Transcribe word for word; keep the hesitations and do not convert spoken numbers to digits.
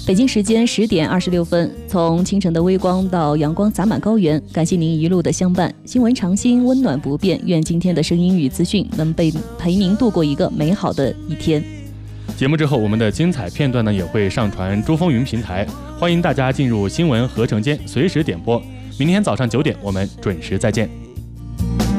北京时间十点二十六分，从清晨的微光到阳光洒满高原，感谢您一路的相伴。新闻长新，温暖不变。愿今天的声音与资讯能被陪您度过一个美好的一天。 节目之后，我们的精彩片段呢也会上传珠风云平台，欢迎大家进入新闻合成间随时点播。明天早上九点，我们准时再见。